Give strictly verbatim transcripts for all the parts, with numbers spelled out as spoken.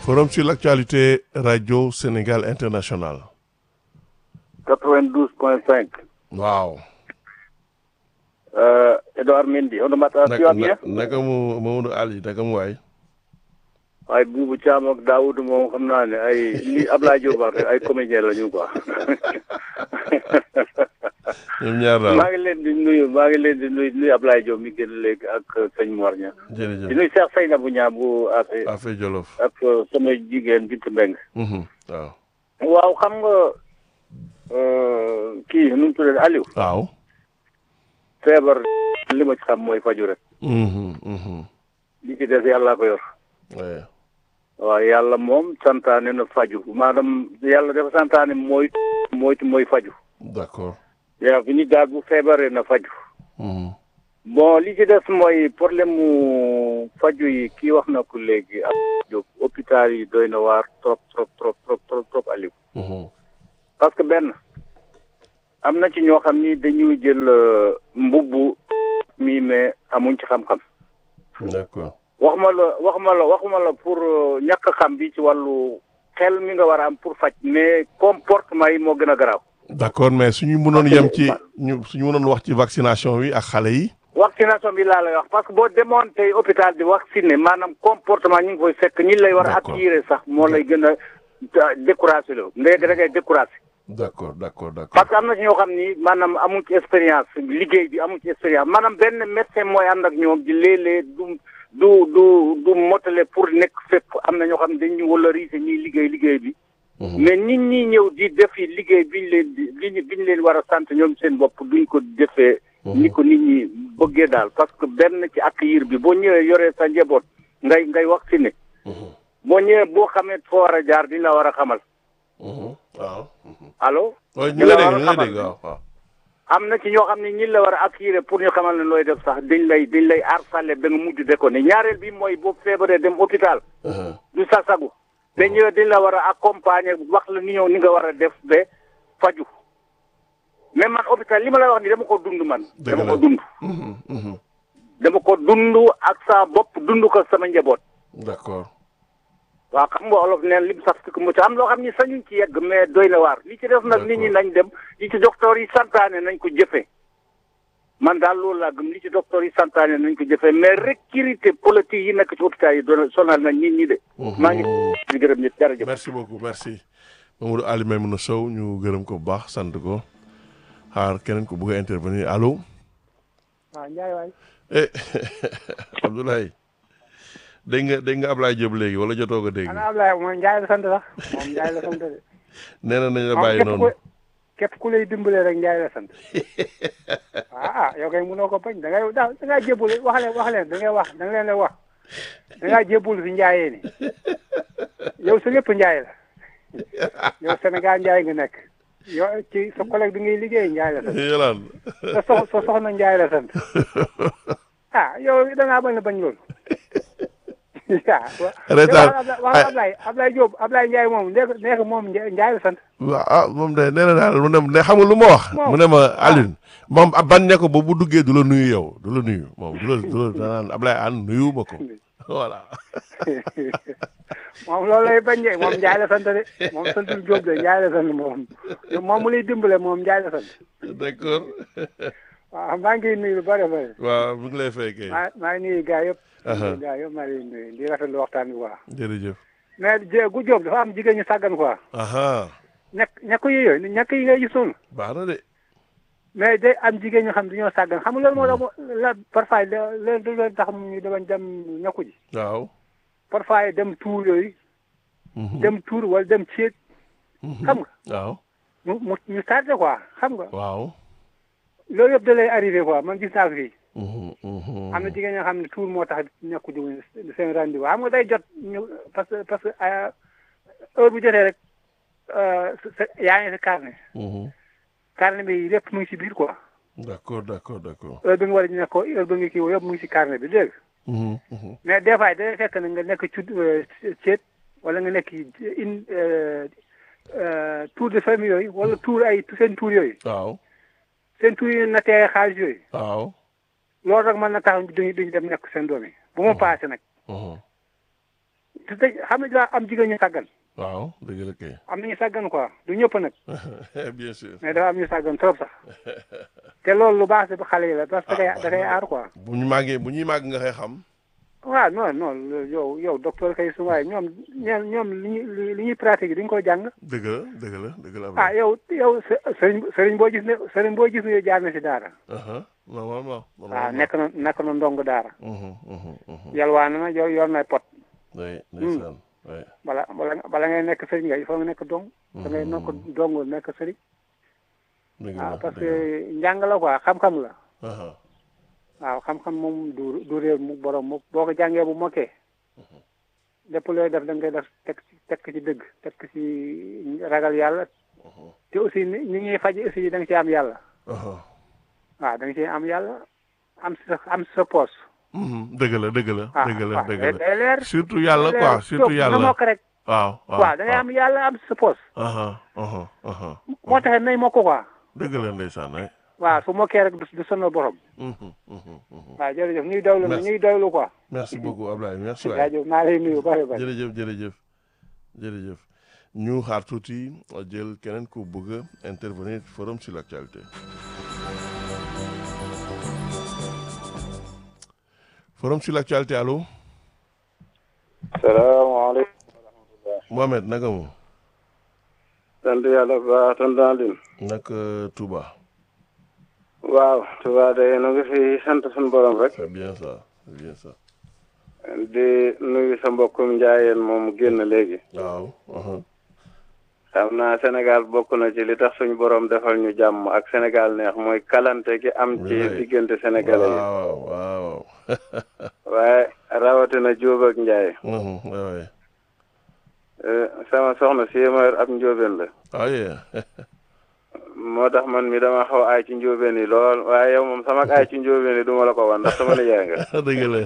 Forum sur l'actualité, Radio Sénégal International. quatre-vingt-douze point cinq. Waaw. Euh, Edouard Mendy, on mata tu vas bien? Naka mu Mamadou Ali, naka mu waay? Ay Boubou Thiam ak Daoud moom xam naa ne ay li Ablaye Diop wax rek ay comédien la ñu quoi. ñoom ñaar daal maa ngi leen di nuyu maa ngi leen di nuyu nuyu Ablaye Diop mi génn léegi ak sëñ Mor Niang. jërëjëf di nuyu Cheikh Seynabou Niang bu Affe. Affe Jolof. ak sama jigéen Bintu Mbeng. waaw. waaw xam nga kii nu mu tuddee Aliou. waaw. feebar li ma ci xam mooy faju rek. li ci des yàlla ko yor. waaw yàlla moom santaane na faju maanaam yàlla dafa santaane mooy mooy mooy faju. d'accord. yaa fi ni daal bu feebaree na faju. bon li ci des mooy problème mu faju yi kii wax na ko léegi ak jóg hôpital yi doy na waar trop trop trop trop trop trop Aliou. parce que benn am na ci ñoo xam ni dañuy jël mbubbu mi mais amuñ ci xam-xam. d'accord. waxuma la waxuma la waxuma la pour ñàkk xam bi ci wàllu xel mi nga war a am pour faj mais comportement yi moo gën a garaaw. d'accord mais suñu mënoon yem ci ñu suñu mënoon wax ci vaccination bi ak xale yi. vaccination bi laa lay wax parce que boo demoon tey hôpital di vacciner maanaam comportement ñu ngi koy fekk ñi lay war a attirer sax moo lay gën a découragé loo ndey da ngay découragé. d'accord d'accord d'accord. parce que am na ci ñoo xam ni maanaam amuñ ci expérience liggéey bi amuñ ci expérience maanaam benn médecin mooy ànd ak ñoom di léeg-léeg du du du du motale pour nekk fépp am na ñoo xam ne dañu valoriser ñuy liggéey liggéey bi. mais nit ñi ñëw di def yi liggéey biñ leen di biñ biñ leen war a sant ñoom seen bopp duñ ko defee. ni ko nit ñi bëggee daal parce que benn ci accueillir bi boo ñëwee yoree sa njaboot ngay ngay vacciner. boo ñëwee boo xamee foo war a jaar diñ la war a xamal. waaw. allo. ñu ngi lay dégg ñu ngi lay dégg waaw waaw. am na ci ñoo xam ne ñi la war a accueillir pour ñu xamal ne looy def sax dañ lay dañ lay harceler ba nga mujj de ko ne ñaareel bi mooy boo feebaree dem hôpital. du sa sagu. te ñëwee dañ la war a accompagner wax la ni ñëw ni nga war a def ba faju mais man hôpital li ma lay wax ni dama ko dund man. dama ko dund. dama ko dund ak sa bopp dund ko sama njaboot. d'accord. waaw xam nga olof neen lim sax ci mu ci am loo xam ni sañuñ ci yegg mais doy na waar li ci def nag nit ñi nañ dem li ci docteur yi santaane nañ ko jëfee man daal loolu laa gëm li ci docteur yi santaane nañ ko jëfee mais recruter politique yi nekk ci hôpital yi doon sonal nañ nit ñi de. maa ngi di gërëm nit jërëjëf. merci beaucoup merci Mamadou Ali Maimouna Sow ñu gërëm ko bu baax sant ko xaar keneen ko bëgg a intervenir allo. waaw Ndiaye waay. eh Abdoulaye. dégg nga dégg nga Ablaye Diop léegi wala jotoo ko dégg. ana Ablaye moom Ndiaye la sant sax moom Ndiaye la sant de. nee na nañ la bàyyi noonu képp ku lay dimbale rek Ndiaye la sant. ah yow kay mënoo ko bañ da ngay da ngaa jébbul wax leen wax leen da ngay wax da nga leen di wax da ngaa jébbul si Ndiaye ni yow sa lépp Ndiaye la yow Sénégal Ndiaye nga nekk yow ci sa collègue bi ngay liggéey Ndiaye la sant. yàlla sa sox sa soxna Ndiaye la sant ah yow da ngaa bañ a bañ loolu. reetaan wax Ablaye Ablaye Diop Ablaye Ndiaye moom nekk nekk moom Ndiaye la sant. waaw ah moom de nee na daal mu ne xam nga lu ma wax. mu ne ma Alioune moom ban ne ko ba bu duggee du la nuyu yow du la nuyu moom du la du la danaan Ablaye an nuyu ma ko voilà. moom loolu lay bañ de moom Ndiaye la sant de moom santul Diop de Ndiaye la sant moom moom mu lay dimbale moom Ndiaye la sant. d'accord. waaw maa ngi nuyu lu bëri bëri. waaw mu ngi lay fekkee. maa maa ngi nuyu gars yëpp. gaa yëpp maa ngi leen nuyu di rafetlu waxtaan bi quoi. jërëjëf. mais gu Diop dafa am jigéen ñu sàggan quoi. ñàkk ñàkk yi yooyu ñàkk yi ngay gisoon. baax na de. mais day am jigéen ñu xam dañoo sàggan xam nga loolu moo tax la parfois leen du leen tax ñu damañ dem ñàkku ji. waaw. parfois dem tuur yooyu. dem tuur wala dem ceet. xam nga. waaw. mu mu ñu tardé quoi xam nga. waaw. loolu yëpp da lay arrivé quoi man gis naa ko fii. am na jigéen ñoo xam ne tuur moo tax ñàkku ji seen rendez-vous xam nga day jot ñu parce que parce que heure bu jotee rek yaa ngi si carnet. carnet bi lépp mu ngi si biir quoi. d'accord d'accord d'accord. heure bi nga war a ñu ne ko heure bi nga kii yëpp mu ngi si carnet bi dégg mais des fois day fekk na nga nekk ci ceet wala nga nekk une tour de famille yooyu wala tour ay seen tour yooyu. waaw. seen tuur yi nattee xaalis yooyu. waaw. loolu rek mën na tax duñu duñu dem nekk seen doom yi bu ma paase nag. te te xam nga am jigéen ñu sàggan. waaw dëgg la kay. am nañu sàggan quoi du ñëpp nag. bien sûr. mais dafa am ñu sàggan trop sax. te loolu lu baax si xale yi la parce que da koy da koy aar quoi. bu ñu màggee bu ñuy màgg nga koy xam. waaw non non yow yow docteur kay su waaye ñoom ñoom ñoom li ñuy li ñuy pratique duñ ko jàng. dëgg la dëgg la dëgg la. ah yow yow sëriñ sëriñ boo gis ne sëriñ boo gis ne jaar na si daara. normalement. waaw nekk na nekk na ndong daara. Mhm, mhm, mhm. yalwaan na yor yor na pot. oui ndeysaan. oui. bala bala bala ngay nekk sëriñ nga il faut nga nekk dong. da ngay nekk dong nekk sëriñ. dëgg la waaw parce dëgg la. que njàng la quoi xam-xam la. Aha. waaw xam-xam moom du du réer mu borom mu boo ko jàngee bu mokkee. lépp looy def da ngay def teg ci teg ci dëgg teg ci ragal yàlla. te aussi ni ni ñuy faj aussi da nga ci am yàlla. Aha. waaw da nga ci am yàlla am sa am sa poos. Mhm, dëgg la dëgg la. ah dëgg la waaw dëgg day la. day leer. surtout yàlla day quoi leer. surtout Toog yàlla. na mokk rek. waaw waaw waaw da ngay am yàlla am sa poos. aha aha aha. moo taxee nay mokk quoi. dëgg la ndeysaan ay. waaw su mokkee rek du du sonal borom. Mhm, mhm, mhm. waaw jërëjëf ñuy dawlu Merci. ñuy dawlu quoi. merci beaucoup Ablaye merci waay. jaajëf maa lay nuyu bari bari. jërëjëf jërëjëf jërëjëf ñu xaar tuuti jël keneen ku bëgg a intervenir forum sur l'actualité. forum sur l'actualité allo. salaamaaleykum. Mohamed naka mu. sant yàlla bu baax tonton Alioune. naka Touba. waaw Touba de nu ngi fi sant suñu borom rek. c'est bien ça c'est bien ça. di nuyu sa mbokkum njaayeen moom génn léegi. waaw. aha. xam naa Sénégal bokk na ci li tax suñu borom defal ñu jàmm ak Sénégal neex mooy kalante gi am ci Oui. diggante sénégalais yi. waaw waaw. waaye rawatina Jóob ak Njaay. Mhm, ouais, ouais. Eh, sama soxna si ma yor ab njóobeen la. ah yeah. moo tax man mi dama xaw aay ci njóobeen yi lool waaye yow moom sama aay ci njóobeen yi du ma la ko wan ndax sama nijaay nga. dëgg la.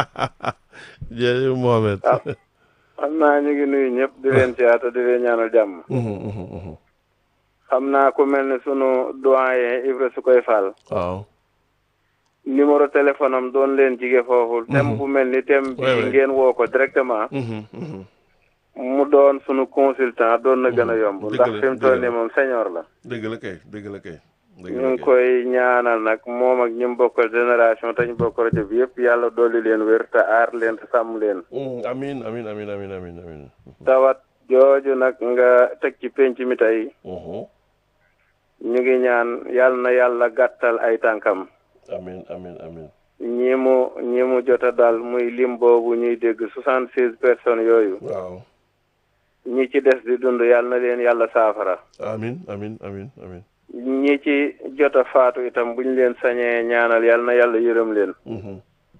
jërëjëf Mohamed. ah xam naa ñu ngi nuyu ñëpp di leen siyaata di leen ñaanal jàmm. Mhm, mhm, mhm. xam naa ku mel ne sunu doyen Ibra su koy Fall. waaw. numéro téléphone am doon leen jige foofu. thème bu mel ni thème bi Ouais, ouais. ngeen woo ko directement. Mhm, mhm. mu doon sunu consultant doon na gën a yomb. dëgg ndax la, fi mu toll dëgg la. nii moom senior la. dëgg la kay dëgg la kay. dëgg ñu la ngi kay. koy ñaanal nag moom ak ñi mu bokkal génération te ñu bokk rajo bi yëpp yàlla dolli leen wér te aar leen te sàmm leen. Mm, amin amin amin amin amin amin. tawat jooju nag nga teg ci penc mi tey Mhm. ñu ngi ñaan yàlla na yàlla gàttal ay tànkam. amin amin amin. ñi mu ñi mu jot a dal muy lim boobu ñuy dégg soixante seize personnes yooyu waaw. ñi ci des di dund yàlla na leen yàlla saafara. amin amin amin amin. ñi ci jot a faatu itam buñ leen sañee ñaanal yàlla na yàlla yërëm leen. Mhm.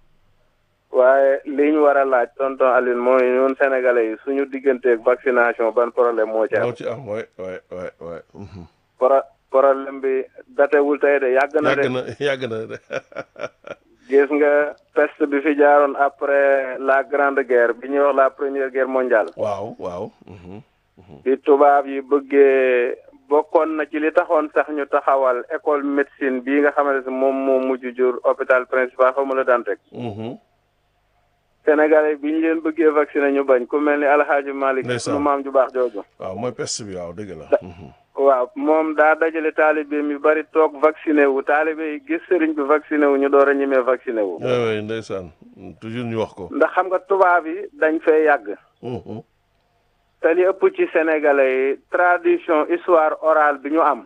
waaye liñ war a laaj tonton Alioune mooy ñun sénégalais yi suñu digganteeg vaccination ban problème moo ci am. moo ci am waay waay waay waay. Mhm. pro problème bi datewul tey de yàgg na de. yàgg na yàgg na de. gis nga peste bi fi jaaroon après la grande guerre bi ñuy wax la première guerre mondiale. waaw waaw. Mhm. bi tubaab yi bëggee bokkoon na ci li taxoon sax ñu taxawal école médecine bii nga xamante ne moom moo mujj jur hôpital principal xaw ma la daan teg. Mhm. Sénégalais bi ñu leen bëggee vacciné ñu bañ ku mel ni Alxaaji Malick Ndeysaan. sunu maam ju baax jooju. waaw mooy peste bi waaw dëgg la. Mhm. waaw moom daa dajale taalibe mi bari toog vacciné wu taalibe yi gis sëriñ bi vacciné wu ñu door a ñemee vacciné wu. waay waay ndeysaan toujours ñu wax ko. ndax xam nga tubaab yi dañ fee yàgg. Mhm. te li ëpp ci sénégalais yi tradition histoire orale bi ñu am.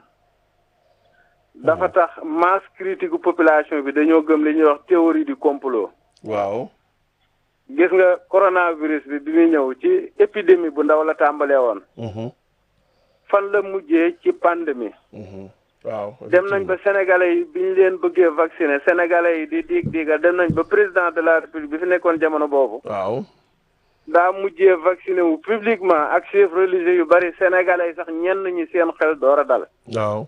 dafa tax masse critique gu population bi dañoo gëm li ñuy wax théorie du complot. waaw. gis nga coronavirus bi bi muy ñëw ci épidémie bu ndaw la tàmbalee woon. Mhm. fan la mujjee ci pandémie. Mhm. waaw. dem nañ ba sénégalais yi bi ñu leen bëggee vacciner sénégalais yi di diig diigal dem nañ ba président de la république bi fi nekkoon jamono boobu. waaw. daa mujjee vacciné wu publiquement ak chef religieux yu bari sénégalais yi sax ñenn ñi seen xel door a dal. waaw.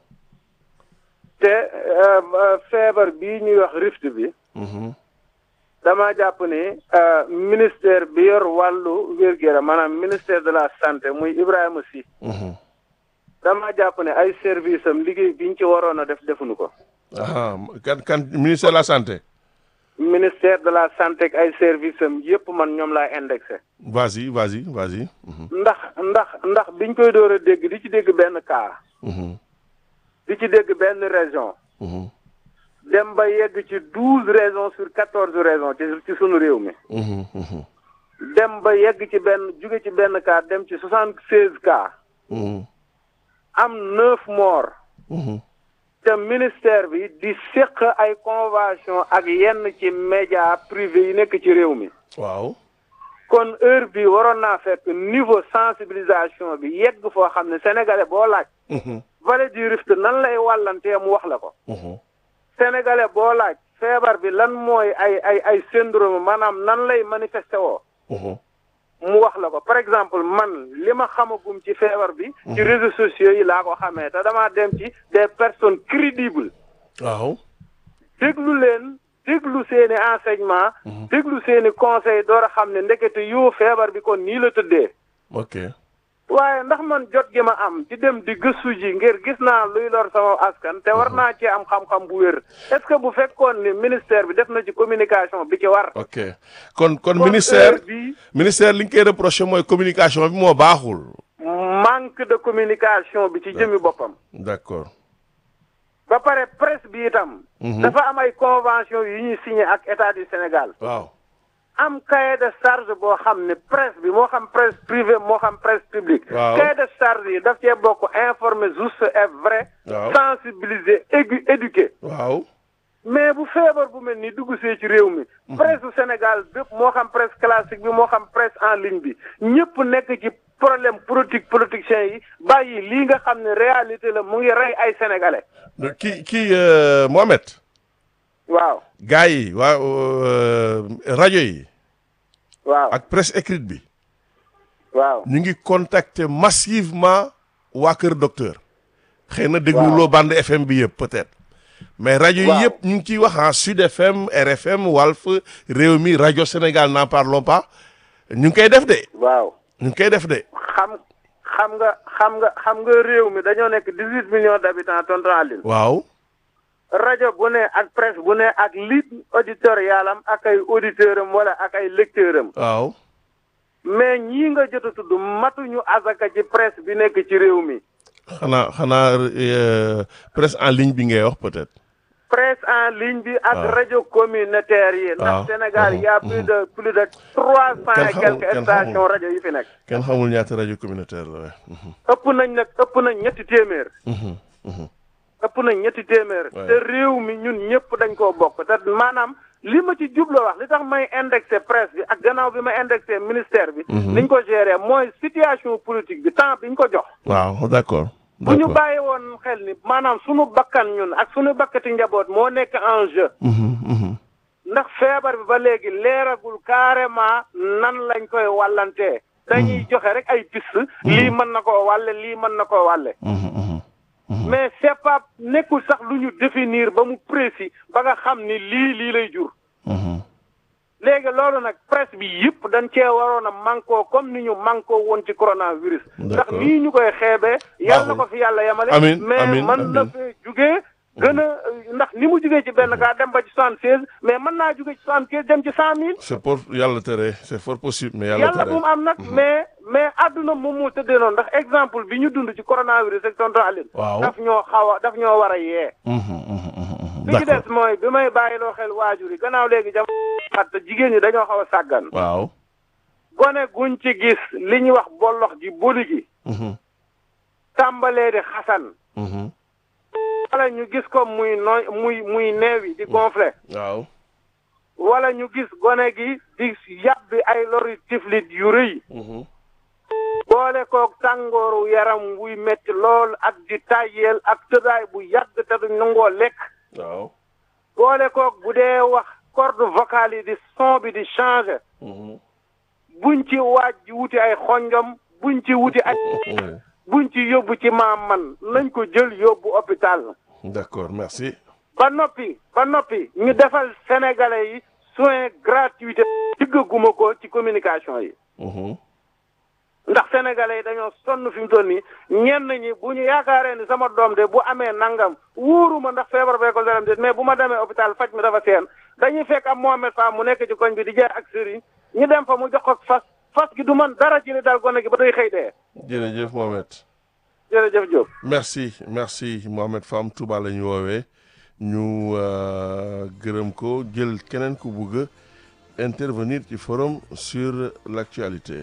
te euh, euh, feebar bii ñuy wax rift bi. Mhm. dama jàpp ni euh, ministère bi yor wàllu wér-gu-yaram maanaam ministère de la santé muy Ibrahima Sy. Mhm. dama jàpp ne ay service am liggéey biñ ci waroon a def defuñu ko. ah kan kan ministère de la santé. ministère de la santé ak ay services am yëpp man ñoom laa indexé. vas-y vas-y vas-y. ndax ndax ndax biñ koy door a dégg di ci dégg benn cas. di ci dégg benn région. dem ba yegg ci douze régions sur quatorze régions ci ci sunu réew mi. dem ba yegg ci benn jóge ci benn cas dem ci soixante seize cas. am neuf morts. te ministère bi di séq ay convention ak yenn ci média privé yi nekk ci réew mi. waaw. kon heure bi waroon naa fekk niveau sensibilisation bi yegg foo xam ne sénégalais boo laaj. vallée du Rift nan lay wàllantee mu wax la ko. sénégalais boo laaj feebar bi lan mooy ay ay ay syndrome maanaam nan lay manifesté woo. mu wax la ko par exemple man li ma xamagum ci feebar bi. ci réseaux sociaux yi laa ko xamee te damaa dem ci des personnes crédibles. waaw. déglu leen déglu seeni enseignement. déglu seeni conseil door a xam ne ndekete yoo feebar bi kon nii la tëddee. ok. waaye ndax man jot gi ma am di dem di gëstu ji ngir gis naa luy lor sama askan te war naa ci am xam-xam bu wér est-ce que bu fekkoon ni ministère bi def na ci communication bi ci war. ok kon kon ministère bi ministère li ñu koy reproché mooy communication bi moo baaxul. manque de communication bi ci jëmi boppam. d'accord. ba pare presse bi itam. dafa am ay convention yu ñuy signé ak état du Sénégal. waaw. am cahier de charge boo xam ne presse bi moo xam presse privée moo xam presse publique. waaw cahier de charge yi daf cee bokk informer juste et vrai. waaw sensibiliser égu éduquer. waaw. mais bu feebar bu mel ni dugg see ci réew mi. presse du Sénégal bépp moo xam presse classique bi moo xam presse en ligne bi ñëpp nekk ci problème politique politiciens yi bàyyi lii nga xam ne réalité la mu ngi rey ay sénégalais. kii kii Mohamed. waaw. gars yi waa rajo yi. waaw ak presse écrite bi. waaw ñu ngi contacter massivement waa Kër Docteur. xëy na déglu waaw loo bande F M bi yëpp peut-être. mais rajo yi waaw yëpp ñu ngi ciy wax ah Sud F M R F M Walf Rewmi rajo Sénégal n'en parlons pas ñu ngi koy def de. waaw ñu ngi koy def de. xam xam nga xam nga xam nga réew mi dañoo nekk dix-huit millions d'habitants tonton Aline. waaw. rajo bu ne ak presse bu ne ak ligne auditoriale am ak ay auditeurs am wala ak ay lecteurs am. waaw. mais ñii nga jot a tudd matuñu azaka ci presse bi nekk ci réew mi. xanaa xanaa euh, presse en ligne bi ngay wax peut-être. presse en ligne bi ak waaw rajo communautaire yi. waaw ndax Sénégal y a Mhm, plus de plus de trois cent Kenn et xamul, quelques kenn stations xamul. rajo yi fi nekk. kenn xamul ñaata rajo communautaire la waaye. ëpp nañ nag ëpp nañ ñetti téeméer. ëpp nañ ñetti téeméer. Ouais. te réew mi ñun ñëpp dañ koo bokk te maanaam li ma ci jubloo wax li tax may indexé presse bi ak gannaaw bi ma indexé ministère bi. niñ ko géré mooy situation politique bi temps biñ ko jox. waaw d'accord. bu ñu d'accord. bàyyi woon xel ni maanaam sunu bakkan ñun ak sunu bakkati njaboot moo nekk en jeu. Mhm, mhm. ndax feebar bi ba léegi leeragul carrément nan lañ koy wàllantee. dañuy joxe rek ay piste. lii mën na koo wàlle lii mën na koo wàlle. Mhm, mhm. mais c'est pas nekkul sax lu ñu définir ba mu précis ba nga xam ni lii lii lay jur. Mhm. léegi loolu nag presse bi yëpp dañ cee waroon a manko comme ni ñu manko woon ci coronavirus. ndax D'accord. nii ñu koy xeebee. yàlla na ko fi yàlla yemale. Amiin, mais amiin, mën na amiin. fee jugee. gën a ndax ni mu jugee ci benn cas dem ba ci soixante seize mais mën naa jugee ci soixante quinze dem ci cent mille. c'est pour yàlla tere c'est fort possible mais yàlla yàlla tere. bu mu am nag mais mais àdduna moom moo tëddee noonu ndax exemple bi ñu dund ci coronavirus ak tonton Aline. waaw. daf ñoo xaw a daf ñoo war a yee. Mhm, mhm, mhm, mhm. li ci d'accord. des mooy bi may bàyyiloo xel waajur yi gannaaw léegi jamono xat jigéen ñi dañoo xaw a sàggan. waaw. gone guñ ci gis li ñuy wax bollox gi boli gi Mhm, tàmbalee di xasan mhm. wala ñu gis ko muy nooy muy muy neewi di gonflé waaw. wala ñu gis gone gi di yàbbi ay lori tiflit yu rëy Mhm. boole koog tàngooru yaram wuy metti lool ak di tàyyeel ak tëdaay bu yàgg te du nangoo lekk waaw. boole koog bu dee wax corde vocale yi di son bi di changer Mhm. buñ ci waaj ji wuti ay xonjom buñ ci wuti ay Ouais. buñ ci yóbbu ci maam man nañ ko jël yóbbu hôpital d'accord merci. ba noppi ba noppi ñu defal sénégalais yi soins gratuité diggaguma ko ci communication yi Mhm. ndax sénégalais yi dañoo sonn fi mu toll nii ñenn ñi bu ñu yaakaaree ni sama doom de bu amee nangam wóoruma ndax feebar bee ko seram déet mais bu ma demee hôpital faj mi dafa seen dañuy fekk am Mohamed Fall mu nekk ci koñ bi di jaay ak sëriñ ñu dem fa mu jox ko fas fas gi du man dara ci li dal gone gi ba day xëy dee. jërëjëf Mohamed. jërëjëf Diop. merci merci Mohamed Fam Touba la ñu woowee ñu gërëm ko jël keneen ku bugg a intervenir ci forum sur l'actualité.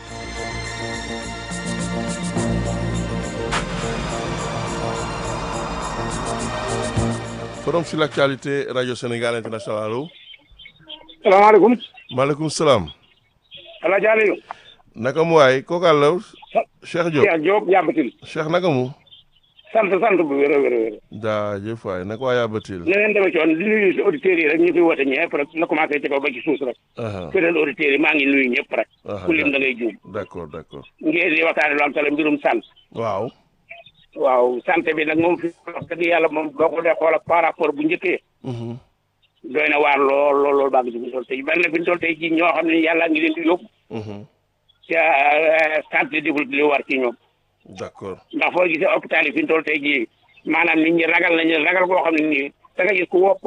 forum sur l'actualité Radio Sénégal International allo. salaamaaleykum. maaleykum salaam. El Hadj Aliou. naka mu waay kooku àll. Cheikh Diop Cheikh Diop Yabatil. Cheikh naka mu. sant sant bu wér a wér a wér. jaajëf waay naka waa Yabatil. na ngeen demee ci woon di nuyu si auditeurs yi rek ñu fi woote ñëpp rek na commencé ci kaw ba ci suus rek. fidèles auditeurs yi maa ngi nuyu ñëpp rek. ku lim da ngay juum. d'accord d'accord. ngeen di waxtaane lu am solo mbirum sant. waaw. waaw santé bi nag moom fi wax dëgg yàlla moom boo ko dee xool par rapport bu njëkkee. doy na waar lool lool lool baa ngi fi ñu toll tey bari na fi ñu toll tey ji ñoo xam ne yàlla ngi leen di yóbbu. ca santé deful li war ci ñoom. d'accord. ndax foo gisee hôpital yi fi ñu toll tey jii maanaam nit ñi ragal nañu ragal boo xam ne nii da nga gis ku wopp